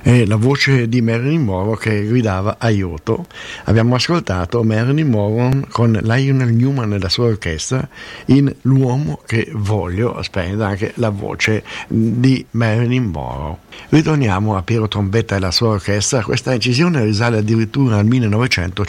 la voce di Marilyn Monroe che gridava aiuto. Abbiamo ascoltato Marilyn Monroe con Lionel Newman e la sua orchestra in L'uomo che voglio, spende anche la voce di Marilyn Monroe. Ritorniamo a Piero Trombetta e la sua orchestra. Questa incisione risale addirittura al 1900